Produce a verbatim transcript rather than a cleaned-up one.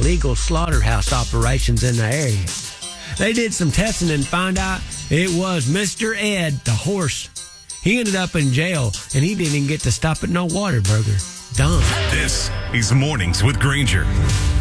illegal slaughterhouse operations in the area. They did some testing and found out it was Mister Ed, the horse. He ended up in jail, and he didn't even get to stop at no Whataburger. Dumb. This is Mornings with Granger.